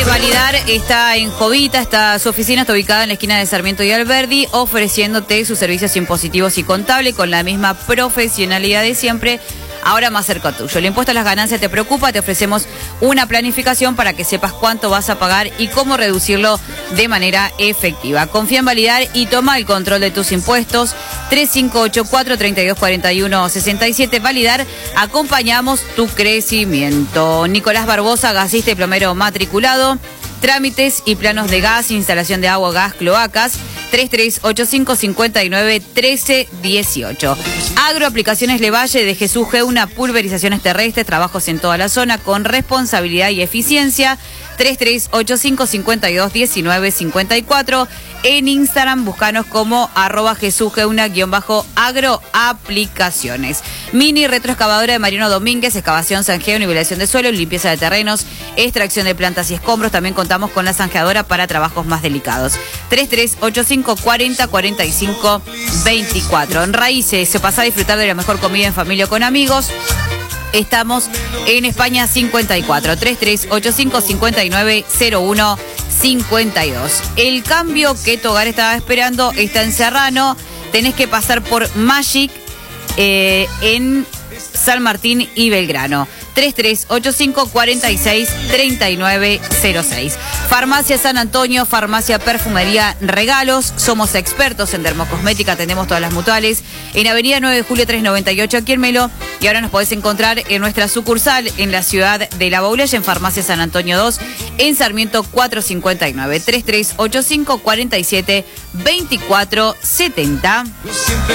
que Validar está en Jovita, su oficina está ubicada en la esquina de Sarmiento y Alberdi, ofreciéndote sus servicios impositivos y contable con la misma profesionalidad de siempre, ahora más cerca tuyo. El impuesto a las ganancias te preocupa, te ofrecemos una planificación para que sepas cuánto vas a pagar y cómo reducirlo de manera efectiva. Confía en Validar y toma el control de tus impuestos. 3584-3241-67. Validar, acompañamos tu crecimiento. Nicolás Barbosa, gasista y plomero matriculado. Trámites y planos de gas, instalación de agua, gas, cloacas. 3385-59-1318. Agroaplicaciones Levalle de Jesús G. Una pulverizaciones terrestres, trabajos en toda la zona con responsabilidad y eficiencia. 3385-5219-54. En Instagram, búscanos como @JesúsG1_agroaplicaciones. Mini retroexcavadora de Mariano Domínguez, excavación, zanjeo, nivelación de suelo, limpieza de terrenos, extracción de plantas y escombros. También contamos con la zanjeadora para trabajos más delicados. 3385-40-45-24. En Raíces, se pasa a disfrutar de la mejor comida en familia o con amigos. Estamos en España 54, 3385-5901-52. El cambio que tu hogar estaba esperando está en Serrano. Tenés que pasar por Magic en San Martín y Belgrano. 3385-463906. Farmacia San Antonio, farmacia, perfumería, regalos. Somos expertos en dermocosmética, tenemos todas las mutuales. En Avenida 9 de Julio 398 aquí en Melo. Y ahora nos podés encontrar en nuestra sucursal en la ciudad de La Baulaya, en Farmacia San Antonio 2, en Sarmiento 459. 3385-47-2470.